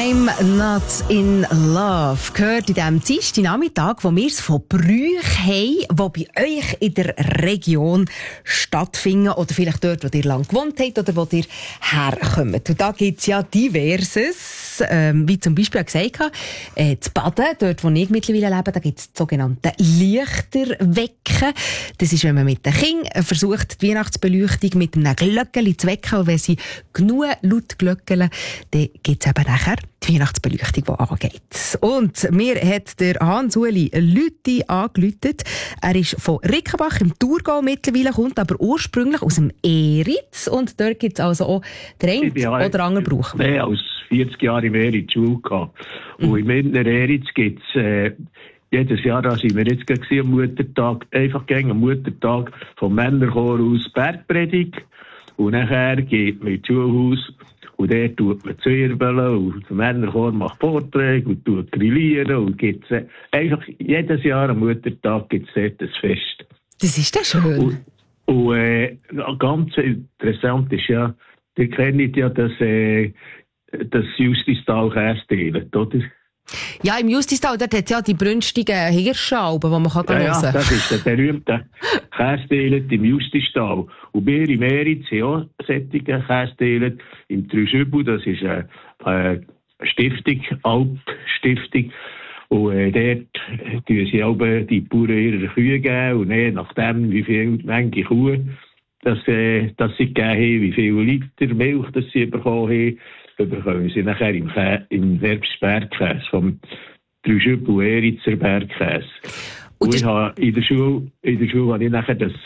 I'm not in love gehört in diesem Dienstagnachmittag, wo wir es von Brüchen haben, die bei euch in der Region stattfinden oder vielleicht dort, wo ihr lang gewohnt habt oder wo ihr herkommt. Und da gibt es ja diverses, wie zum Beispiel gesagt habe, zu Baden, dort wo ich mittlerweile lebe, da gibt es die sogenannten Lichterwecken. Das ist, wenn man mit den Kindern versucht, die Weihnachtsbeleuchtung mit einem Glöckchen zu wecken, und wenn sie genug laut glöckeln, dann gibt es eben nachher die Weihnachtsbeleuchtung, die angeht. Und mir hat der Hans-Uli Lüthi angeläutet. Er ist von Rickenbach im Thurgau mittlerweile, kommt aber ursprünglich aus dem Eritz. Und dort gibt es also auch den einen oder anderen Brauch. Mehr als 40 Jahre im Eritz Schule gehabt. Und im Münchner Eritz gibt es jedes Jahr, da sind wir jetzt am Muttertag, einfach gegen am Muttertag vom Männerchor aus Bergpredigt. Und nachher geht man ins Schulhaus und dort tut man Zwirbeln und der Männerchor macht Vorträge und tut grillieren und gibt's einfach jedes Jahr am Muttertag gibt es dort ein Fest. Das ist ja schön. Und ganz interessant ist ja, ihr kennt ja das Justistal Kerstin, oder? Ja, im Justistal, dort hat es ja die brünstigen Hirschalben, die man hören kann. Ja, das ist der berühmte Kästeilet im Justistal. Und wir im Eritz haben auch solche Kästeilet im Trüschübel. Das ist eine Stiftung, Alpstiftung. Und dort tun sie auch die Bauern ihre Kühe geben. Und je nachdem, wie viel Menge Kuh dass sie gegeben haben, wie viele Liter Milch dass sie bekommen haben, bekommen sie nachher im Herbst Bergkäse, vom Trüschübel Eritzer Bergkäse. Und ich habe in der Schule habe ich nachher das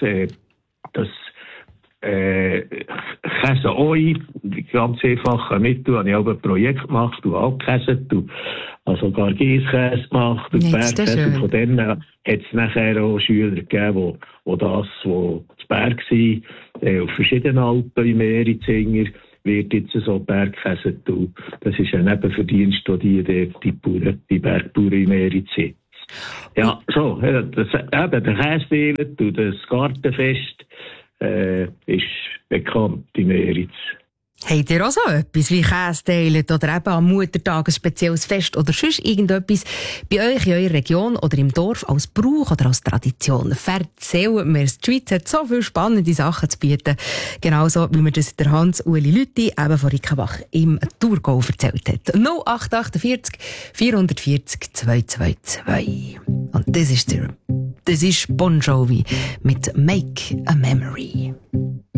Käse Oi, ganz einfache Mittel, habe ich auch ein Projekt gemacht und Alpkäse, also sogar Giesskäse gemacht und Bergkäse. Und von denen hat es nachher auch Schüler gegeben, die zu Berg waren, auf verschiedenen Alpen im Eritzinger, wird jetzt so Bergkäse tun. Das ist ein Nebenverdienst, den die Bergbauern im Eritz sind. Ja, so, der Käsesteilet und das Gartenfest ist bekannt im Eritz. Habt ihr auch so etwas wie Kästeilet oder eben am Muttertag ein spezielles Fest oder sonst irgendetwas bei euch in eurer Region oder im Dorf als Brauch oder als Tradition? Erzählt mir, die Schweiz hat so viele spannende Sachen zu bieten. Genauso wie mir das der Hans-Uli Lüthi eben von Rickenbach im Thurgau erzählt hat. 0848 440 222. Und das ist Bon Jovi mit Make a Memory.